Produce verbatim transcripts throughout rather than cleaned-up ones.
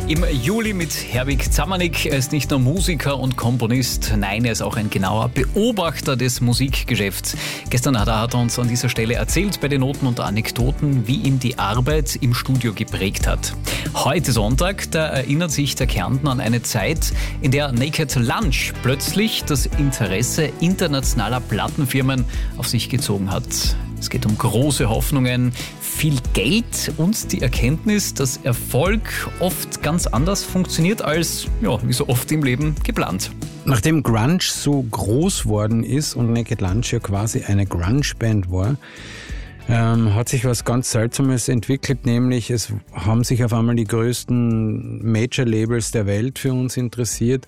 Im Juli mit Herwig Zamanik. Er ist nicht nur Musiker und Komponist, nein, er ist auch ein genauer Beobachter des Musikgeschäfts. Gestern hat er, hat er uns an dieser Stelle erzählt bei den Noten und Anekdoten, wie ihn die Arbeit im Studio geprägt hat. Heute Sonntag, da erinnert sich der Kärntner an eine Zeit, in der Naked Lunch plötzlich das Interesse internationaler Plattenfirmen auf sich gezogen hat. Es geht um große Hoffnungen, viel Geld und die Erkenntnis, dass Erfolg oft ganz anders funktioniert als, ja, wie so oft im Leben geplant. Nachdem Grunge so groß worden ist und Naked Lunch ja quasi eine Grunge-Band war, ähm, hat sich was ganz Seltsames entwickelt, nämlich es haben sich auf einmal die größten Major-Labels der Welt für uns interessiert.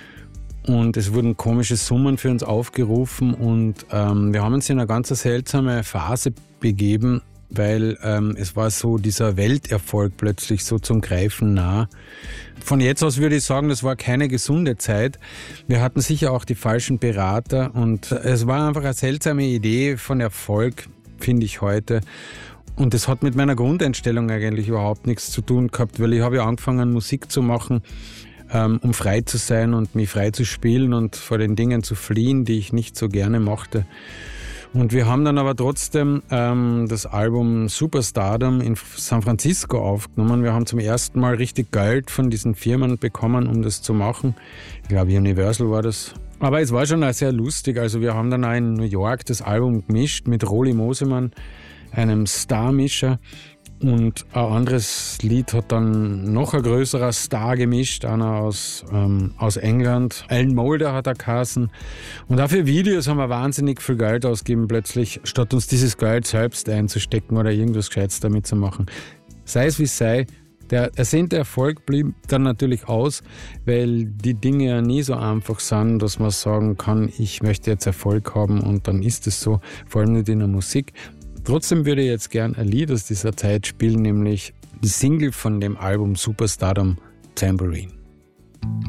Und es wurden komische Summen für uns aufgerufen und ähm, wir haben uns in eine ganz seltsame Phase begeben, weil ähm, es war so dieser Welterfolg plötzlich so zum Greifen nah. Von jetzt aus würde ich sagen, das war keine gesunde Zeit. Wir hatten sicher auch die falschen Berater und es war einfach eine seltsame Idee von Erfolg, finde ich heute. Und das hat mit meiner Grundeinstellung eigentlich überhaupt nichts zu tun gehabt, weil ich habe ja angefangen, Musik zu machen, um frei zu sein und mich frei zu spielen und vor den Dingen zu fliehen, die ich nicht so gerne mochte. Und wir haben dann aber trotzdem ähm, das Album Superstardom in San Francisco aufgenommen. Wir haben zum ersten Mal richtig Geld von diesen Firmen bekommen, um das zu machen. Ich glaube, Universal war das. Aber es war schon auch sehr lustig. Also wir haben dann auch in New York das Album gemischt mit Roli Mosemann, einem Starmischer. Und ein anderes Lied hat dann noch ein größerer Star gemischt, einer aus, ähm, aus England. Alan Moulder hat er geheißen. Und auch für Videos haben wir wahnsinnig viel Geld ausgegeben plötzlich, statt uns dieses Geld selbst einzustecken oder irgendwas Gescheites damit zu machen. Sei es wie es sei, der ersehnte Erfolg blieb dann natürlich aus, weil die Dinge ja nie so einfach sind, dass man sagen kann, ich möchte jetzt Erfolg haben und dann ist es so, vor allem nicht in der Musik. Trotzdem würde ich jetzt gern ein Lied aus dieser Zeit spielen, nämlich die Single von dem Album Superstardom, Tambourine.